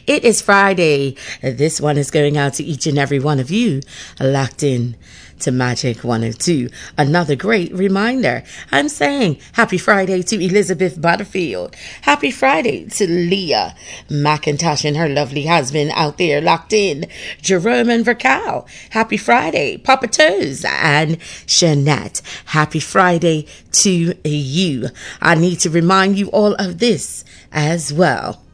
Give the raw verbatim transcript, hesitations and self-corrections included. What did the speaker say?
It is Friday. This one is going out to each and every one of you locked in to Magic one oh two. Another great reminder. I'm saying happy Friday to Elizabeth Butterfield. Happy Friday to Leah McIntosh and her lovely husband out there locked in. Jerome and Vercal. Happy Friday. Papa Toes and Shanette. Happy Friday to you. I need to remind you all of this as well.